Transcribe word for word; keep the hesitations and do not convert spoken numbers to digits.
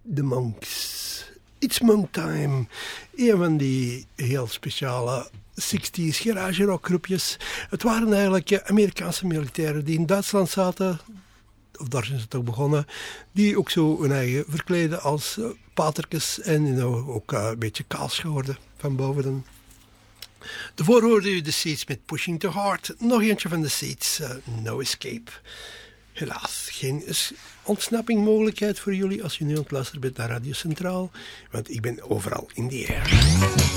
The Monks. It's Monk Time. Een van die heel speciale zestig's garage rock groepjes. Het waren eigenlijk Amerikaanse militairen die in Duitsland zaten, of daar zijn ze toch begonnen, die ook zo hun eigen verkleden als uh, patertjes en you know, ook uh, een beetje kaals geworden van boven dan. Daarvoor hoorde u de Seeds met Pushing Too Hard. Nog eentje van de Seeds, uh, No Escape. Helaas, geen ontsnapping mogelijkheid voor jullie als je nu aan het luisteren bent naar Radio Centraal, want ik ben overal in the air.